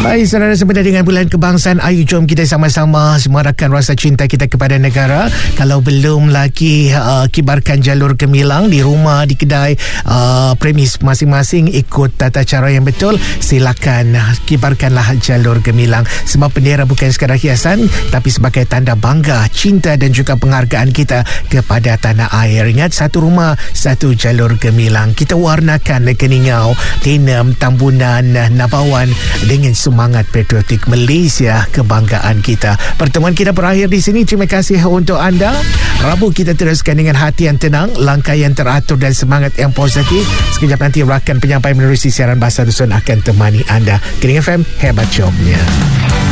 Hai saudara, sempena dengan bulan kebangsaan, ayo jom kita sama-sama semarakan rasa cinta kita kepada negara. Kalau belum lagi, kibarkan jalur gemilang di rumah, di kedai, premis masing-masing, ikut tata cara yang betul. Silakan kibarkanlah jalur gemilang. Sebab bendera bukan sekadar hiasan, tapi sebagai tanda bangga, cinta dan juga penghargaan kita kepada tanah air. Ingat, satu rumah, satu jalur gemilang. Kita warnakan Keningau, Tenem, Tambunan, Nabawan dengan semangat patriotik Malaysia, kebanggaan kita. Pertemuan kita berakhir di sini. Terima kasih untuk anda. Rabu kita teruskan dengan hati yang tenang, langkah yang teratur dan semangat yang positif. Sekejap nanti rakan penyampai menerusi siaran Bahasa Dusun akan temani anda. Kening FM, hebat jobnya.